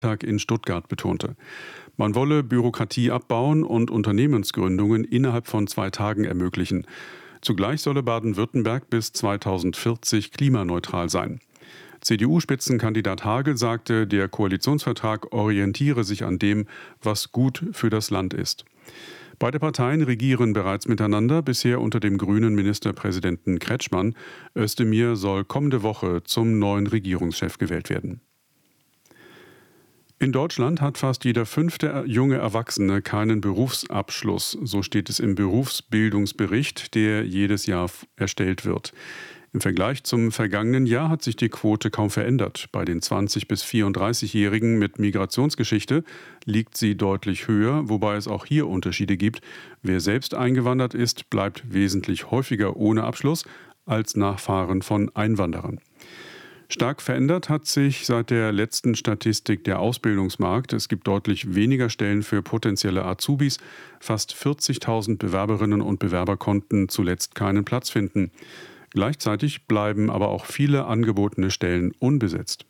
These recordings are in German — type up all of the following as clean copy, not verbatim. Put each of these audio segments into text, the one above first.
Tag in Stuttgart betonte. Man wolle Bürokratie abbauen und Unternehmensgründungen innerhalb von 2 Tagen ermöglichen. Zugleich solle Baden-Württemberg bis 2040 klimaneutral sein. CDU-Spitzenkandidat Hagel sagte, der Koalitionsvertrag orientiere sich an dem, was gut für das Land ist. Beide Parteien regieren bereits miteinander, bisher unter dem grünen Ministerpräsidenten Kretschmann. Özdemir soll kommende Woche zum neuen Regierungschef gewählt werden. In Deutschland hat fast jeder 5. junge Erwachsene keinen Berufsabschluss. So steht es im Berufsbildungsbericht, der jedes Jahr erstellt wird. Im Vergleich zum vergangenen Jahr hat sich die Quote kaum verändert. Bei den 20- bis 34-Jährigen mit Migrationsgeschichte liegt sie deutlich höher, wobei es auch hier Unterschiede gibt. Wer selbst eingewandert ist, bleibt wesentlich häufiger ohne Abschluss als Nachfahren von Einwanderern. Stark verändert hat sich seit der letzten Statistik der Ausbildungsmarkt. Es gibt deutlich weniger Stellen für potenzielle Azubis. Fast 40.000 Bewerberinnen und Bewerber konnten zuletzt keinen Platz finden. Gleichzeitig bleiben aber auch viele angebotene Stellen unbesetzt.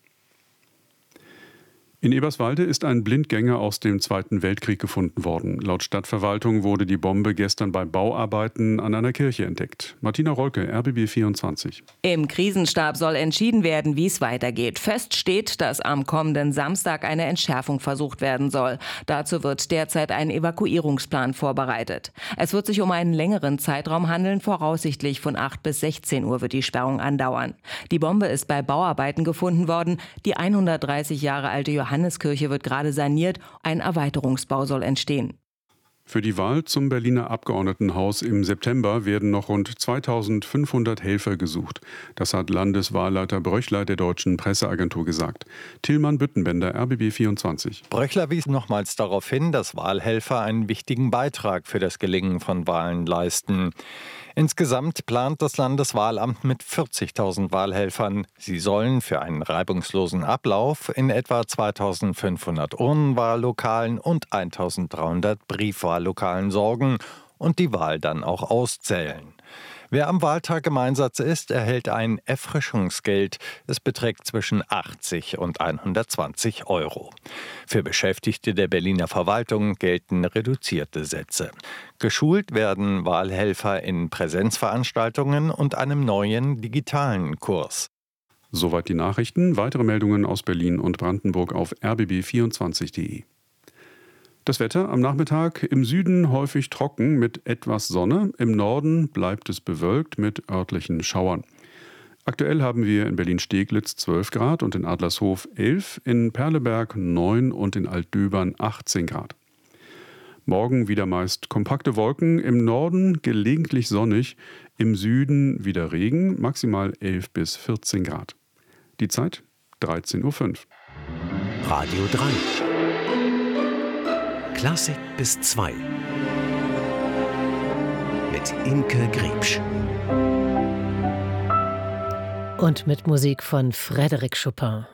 In Eberswalde ist ein Blindgänger aus dem Zweiten Weltkrieg gefunden worden. Laut Stadtverwaltung wurde die Bombe gestern bei Bauarbeiten an einer Kirche entdeckt. Martina Rolke, RBB 24. Im Krisenstab soll entschieden werden, wie es weitergeht. Fest steht, dass am kommenden Samstag eine Entschärfung versucht werden soll. Dazu wird derzeit ein Evakuierungsplan vorbereitet. Es wird sich um einen längeren Zeitraum handeln. Voraussichtlich von 8 bis 16 Uhr wird die Sperrung andauern. Die Bombe ist bei Bauarbeiten gefunden worden. Die 130 Jahre alte Johanneskirche wird gerade saniert. Ein Erweiterungsbau soll entstehen. Für die Wahl zum Berliner Abgeordnetenhaus im September werden noch rund 2.500 Helfer gesucht. Das hat Landeswahlleiter Bröchler der Deutschen Presseagentur gesagt. Tillmann Büttenbender, RBB 24. Bröchler wies nochmals darauf hin, dass Wahlhelfer einen wichtigen Beitrag für das Gelingen von Wahlen leisten. Insgesamt plant das Landeswahlamt mit 40.000 Wahlhelfern. Sie sollen für einen reibungslosen Ablauf in etwa 2.500 Urnenwahllokalen und 1.300 Briefwahllokalen sorgen und die Wahl dann auch auszählen. Wer am Wahltag im Einsatz ist, erhält ein Erfrischungsgeld. Es beträgt zwischen 80 und 120 €. Für Beschäftigte der Berliner Verwaltung gelten reduzierte Sätze. Geschult werden Wahlhelfer in Präsenzveranstaltungen und einem neuen digitalen Kurs. Soweit die Nachrichten. Weitere Meldungen aus Berlin und Brandenburg auf rbb24.de. Das Wetter am Nachmittag im Süden häufig trocken mit etwas Sonne. Im Norden bleibt es bewölkt mit örtlichen Schauern. Aktuell haben wir in Berlin-Steglitz 12 Grad und in Adlershof 11, in Perleberg 9 und in Altdöbern 18 Grad. Morgen wieder meist kompakte Wolken, im Norden gelegentlich sonnig, im Süden wieder Regen, maximal 11 bis 14 Grad. Die Zeit 13:05 Uhr. Radio 3. Klassik bis 2 mit Imke Griebsch. Und mit Musik von Frédéric Chopin.